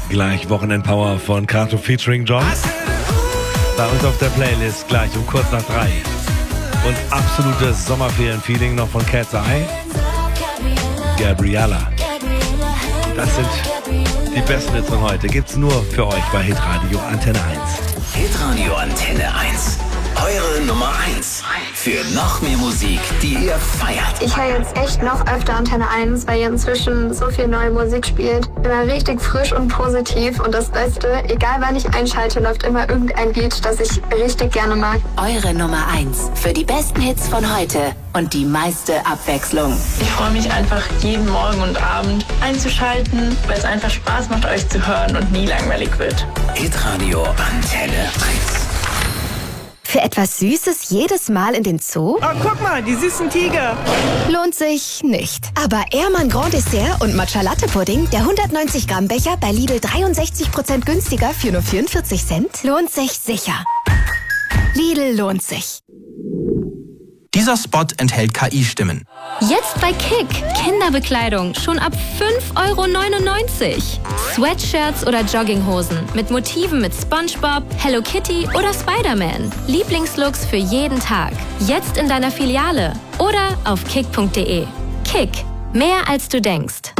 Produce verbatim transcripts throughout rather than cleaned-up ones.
Gleich Wochenendpower von Kato featuring John. Bei uns auf der Playlist gleich um kurz nach drei. Und absolutes Sommerferien-Feeling noch von Cat's Eye. Gabriella. Das sind die besten Hits von heute. Gibt's nur für euch bei Hitradio Antenne eins. Hitradio Antenne eins. Eure Nummer eins. Für noch mehr Musik, die ihr feiert. Ich höre jetzt echt noch öfter Antenne eins, weil ihr inzwischen so viel neue Musik spielt. Immer richtig frisch und positiv. Und das Beste, egal wann ich einschalte, läuft immer irgendein Lied, das ich richtig gerne mag. Eure Nummer eins. Für die besten Hits von heute und die meiste Abwechslung. Ich freue mich einfach, jeden Morgen und Abend einzuschalten, weil es einfach Spaß macht, euch zu hören und nie langweilig wird. Hitradio Antenne eins. Für etwas Süßes jedes Mal in den Zoo? Oh, guck mal, die süßen Tiger. Lohnt sich nicht. Aber Ehrmann Grand Dessert und Matcha Latte Pudding, der hundertneunzig Gramm Becher bei Lidl dreiundsechzig Prozent günstiger für nur vierundvierzig Cent, lohnt sich sicher. Lidl lohnt sich. Dieser Spot enthält K I-Stimmen. Jetzt bei Kick. Kinderbekleidung schon ab fünf Euro neunundneunzig. Sweatshirts oder Jogginghosen mit Motiven mit SpongeBob, Hello Kitty oder Spider-Man. Lieblingslooks für jeden Tag. Jetzt in deiner Filiale oder auf kick punkt de. Kick. Mehr als du denkst.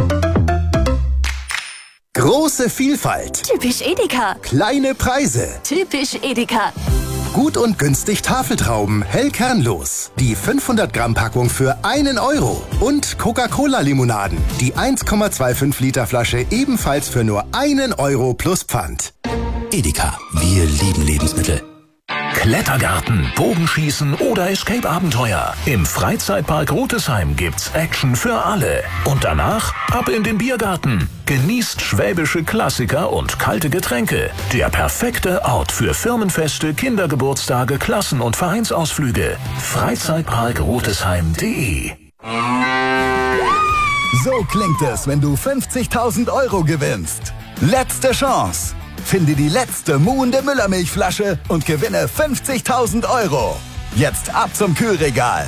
Große Vielfalt. Typisch Edeka. Kleine Preise. Typisch Edeka. Gut und günstig Tafeltrauben, hell kernlos. Die fünfhundert Gramm Packung für einen Euro. Und Coca-Cola-Limonaden. Die eins Komma fünfundzwanzig Liter Flasche ebenfalls für nur einen Euro plus Pfand. Edeka, wir lieben Lebensmittel. Klettergarten, Bogenschießen oder Escape-Abenteuer. Im Freizeitpark Rotesheim gibt's Action für alle. Und danach ab in den Biergarten. Genießt schwäbische Klassiker und kalte Getränke. Der perfekte Ort für Firmenfeste, Kindergeburtstage, Klassen- und Vereinsausflüge. Freizeitpark Rotesheim punkt de. So klingt es, wenn du fünfzigtausend Euro gewinnst. Letzte Chance. Finde die letzte muhende Müllermilchflasche und gewinne fünfzigtausend Euro. Jetzt ab zum Kühlregal.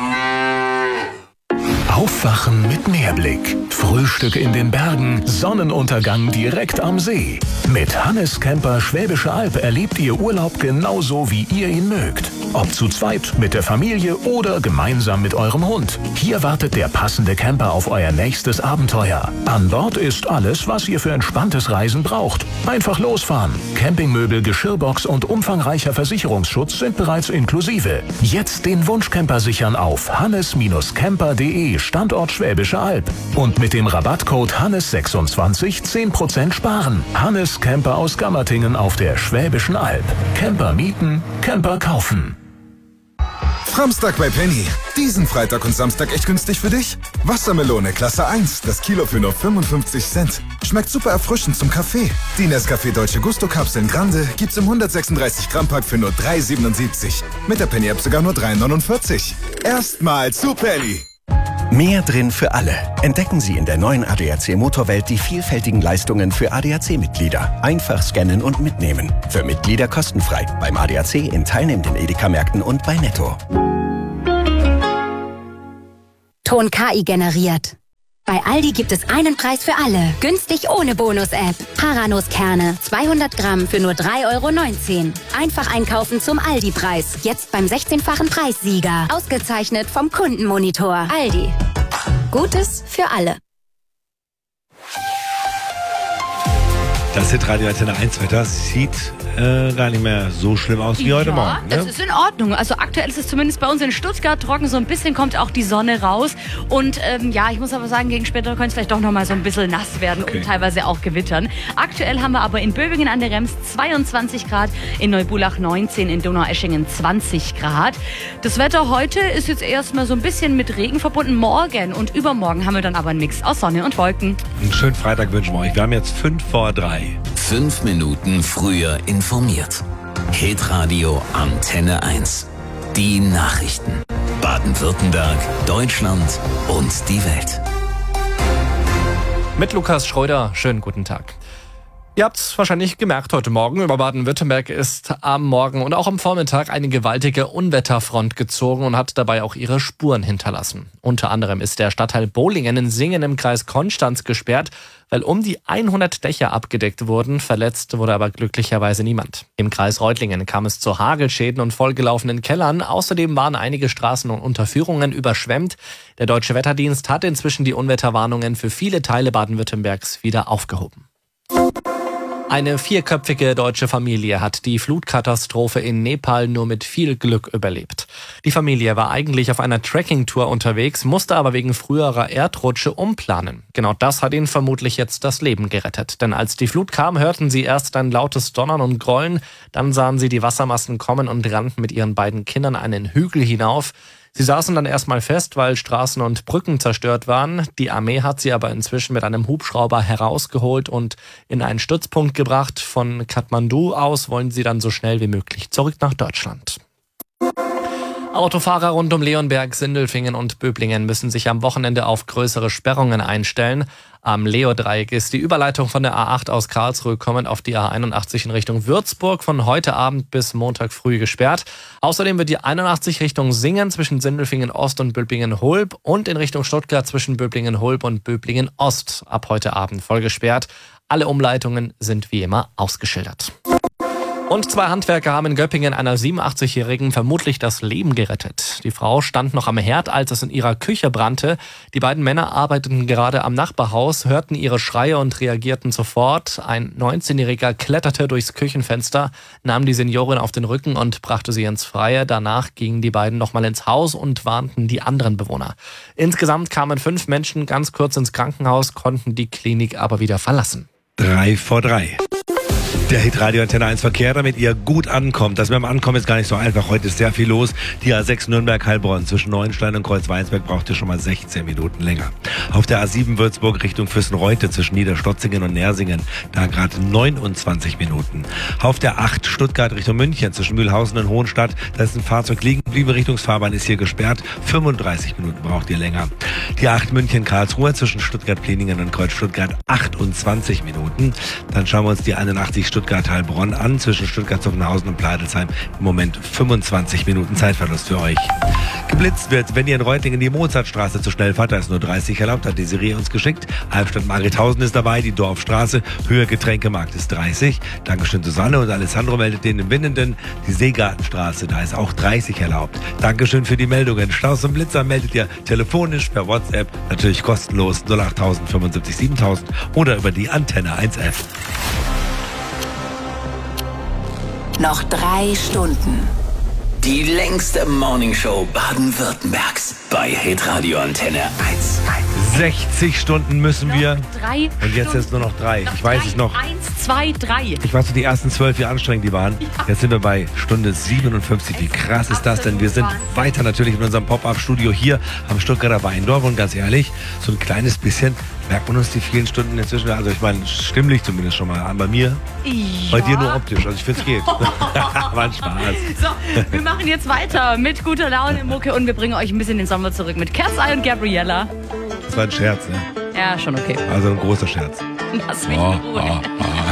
Aufwachen mit Meerblick. Frühstück in den Bergen. Sonnenuntergang direkt am See. Mit Hannes Camper Schwäbische Alb erlebt ihr Urlaub genauso, wie ihr ihn mögt. Ob zu zweit, mit der Familie oder gemeinsam mit eurem Hund. Hier wartet der passende Camper auf euer nächstes Abenteuer. An Bord ist alles, was ihr für entspanntes Reisen braucht. Einfach losfahren. Campingmöbel, Geschirrbox und umfangreicher Versicherungsschutz sind bereits inklusive. Jetzt den Wunschcamper sichern auf hannes camper punkt de, Standort Schwäbische Alb. Und mit dem Rabattcode Hannes sechsundzwanzig zehn Prozent sparen. Hannes Camper aus Gammertingen auf der Schwäbischen Alb. Camper mieten, Camper kaufen. Framstag bei Penny. Diesen Freitag und Samstag echt günstig für dich? Wassermelone Klasse eins, das Kilo für nur fünfundfünfzig Cent. Schmeckt super erfrischend zum Kaffee. Die Nescafé Deutsche Gusto Kapseln Grande gibt's im hundertsechsunddreißig Gramm Pack für nur drei siebenundsiebzig. Mit der Penny App sogar nur drei neunundvierzig. Erstmal zu Penny. Mehr drin für alle. Entdecken Sie in der neuen A D A C Motorwelt die vielfältigen Leistungen für A D A C-Mitglieder. Einfach scannen und mitnehmen. Für Mitglieder kostenfrei. Beim A D A C in teilnehmenden Edeka-Märkten und bei Netto. Ton K I generiert. Bei Aldi gibt es einen Preis für alle. Günstig ohne Bonus-App. Haranuskerne. zweihundert Gramm für nur drei Euro neunzehn. Einfach einkaufen zum Aldi-Preis. Jetzt beim sechzehnfachen Preissieger. Ausgezeichnet vom Kundenmonitor. Aldi. Gutes für alle. Das Hitradio Antenne eins Wetter sieht äh, gar nicht mehr so schlimm aus wie ja, heute Morgen. Ne? Das ist in Ordnung. Also aktuell ist es zumindest bei uns in Stuttgart trocken. So ein bisschen kommt auch die Sonne raus. Und ähm, ja, ich muss aber sagen, gegen später könnte es vielleicht doch nochmal so ein bisschen nass werden okay. und teilweise auch gewittern. Aktuell haben wir aber in Böbingen an der Rems zweiundzwanzig Grad, in Neubulach neunzehn, in Donaueschingen zwanzig Grad. Das Wetter heute ist jetzt erstmal so ein bisschen mit Regen verbunden. Morgen und übermorgen haben wir dann aber einen Mix aus Sonne und Wolken. Einen schönen Freitag wünschen wir euch. Wir haben jetzt fünf vor drei. Fünf Minuten früher informiert. Hitradio Antenne eins. Die Nachrichten. Baden-Württemberg, Deutschland und die Welt. Mit Lukas Schröder, schönen guten Tag. Ihr habt es wahrscheinlich gemerkt heute Morgen, über Baden-Württemberg ist am Morgen und auch am Vormittag eine gewaltige Unwetterfront gezogen und hat dabei auch ihre Spuren hinterlassen. Unter anderem ist der Stadtteil Bohlingen in Singen im Kreis Konstanz gesperrt. weil um die hundert Dächer abgedeckt wurden. Verletzt wurde aber glücklicherweise niemand. Im Kreis Reutlingen kam es zu Hagelschäden und vollgelaufenen Kellern. Außerdem waren einige Straßen und Unterführungen überschwemmt. Der Deutsche Wetterdienst hat inzwischen die Unwetterwarnungen für viele Teile Baden-Württembergs wieder aufgehoben. Eine vierköpfige deutsche Familie hat die Flutkatastrophe in Nepal nur mit viel Glück überlebt. Die Familie war eigentlich auf einer Trekkingtour unterwegs, musste aber wegen früherer Erdrutsche umplanen. Genau das hat ihnen vermutlich jetzt das Leben gerettet. Denn als die Flut kam, hörten sie erst ein lautes Donnern und Grollen, dann sahen sie die Wassermassen kommen und rannten mit ihren beiden Kindern einen Hügel hinauf. Sie saßen dann erstmal fest, weil Straßen und Brücken zerstört waren. Die Armee hat sie aber inzwischen mit einem Hubschrauber herausgeholt und in einen Stützpunkt gebracht. Von Kathmandu aus wollen sie dann so schnell wie möglich zurück nach Deutschland. Autofahrer rund um Leonberg, Sindelfingen und Böblingen müssen sich am Wochenende auf größere Sperrungen einstellen. Am Leo-Dreieck ist die Überleitung von der A acht aus Karlsruhe kommend auf die A einundachtzig in Richtung Würzburg von heute Abend bis Montag früh gesperrt. Außerdem wird die einundachtzig Richtung Singen zwischen Sindelfingen Ost und Böblingen-Hulb und in Richtung Stuttgart zwischen Böblingen-Hulb und Böblingen-Ost ab heute Abend voll gesperrt. Alle Umleitungen sind wie immer ausgeschildert. Und zwei Handwerker haben in Göppingen einer siebenundachtzigjährigen vermutlich das Leben gerettet. Die Frau stand noch am Herd, als es in ihrer Küche brannte. Die beiden Männer arbeiteten gerade am Nachbarhaus, hörten ihre Schreie und reagierten sofort. Ein neunzehnjähriger kletterte durchs Küchenfenster, nahm die Seniorin auf den Rücken und brachte sie ins Freie. Danach gingen die beiden nochmal ins Haus und warnten die anderen Bewohner. Insgesamt kamen fünf Menschen ganz kurz ins Krankenhaus, konnten die Klinik aber wieder verlassen. Drei vor drei. Der Hitradio Antenne eins Verkehr, damit ihr gut ankommt. Das mit dem Ankommen ist gar nicht so einfach. Heute ist sehr viel los. Die A sechs Nürnberg-Heilbronn zwischen Neuenstein und Kreuzweinsberg braucht ihr schon mal sechzehn Minuten länger. Auf der A sieben Würzburg Richtung Füssen-Reute zwischen Niederstotzingen und Nersingen, da gerade neunundzwanzig Minuten. Auf der acht Stuttgart Richtung München zwischen Mühlhausen und Hohenstadt, da ist ein Fahrzeug liegen geblieben. Richtungsfahrbahn ist hier gesperrt. fünfunddreißig Minuten braucht ihr länger. Die acht München-Karlsruhe zwischen Stuttgart-Pleningen und Kreuz-Stuttgart achtundzwanzig Minuten. Dann schauen wir uns die einundachtzig Stuttgart-Heilbronn an, zwischen Stuttgart-Zuffenhausen und Pleidelsheim. Im Moment fünfundzwanzig Minuten Zeitverlust für euch. Geblitzt wird, wenn ihr in Reutlingen die Mozartstraße zu schnell fahrt, da ist nur dreißig erlaubt, hat Desiree uns geschickt. Albstadt-Margrethausen ist dabei, die Dorfstraße, Höhe Getränkemarkt ist dreißig. Dankeschön Susanne und Alessandro meldet den im Winnenden. Die Seegartenstraße, da ist auch dreißig erlaubt. Dankeschön für die Meldungen. Staus und Blitzer meldet ihr telefonisch, per WhatsApp, natürlich kostenlos null acht null null fünfundsiebzig siebentausend oder über die Antenne eins F. Noch drei Stunden. Die längste Morningshow Baden-Württembergs bei Hitradio Antenne eins. sechzig Stunden müssen noch wir. Drei und jetzt ist nur noch drei. Noch ich weiß drei. es noch. Eins, zwei, drei. Ich weiß, die ersten zwölf, wie anstrengend die waren. Ja. Jetzt sind wir bei Stunde siebenundfünfzig. Wie krass ist das denn? Wir sind weiter natürlich in unserem Pop-Up-Studio hier am Stuttgarter Weindorf. Und ganz ehrlich, so ein kleines bisschen merkt man uns die vielen Stunden inzwischen. Also ich meine, stimmlich zumindest schon mal an. Bei mir, ja. Bei dir nur optisch. Also ich finde es geht. War ein Spaß. So, wir machen jetzt weiter mit guter Laune, Mucke und wir bringen euch ein bisschen den Sommer zurück mit Cat's Eye und Gabriella. Das war ein Scherz, ne? Ja, schon okay. Also ein großer Scherz. Lass mich oh, in Ruhe. Oh, oh.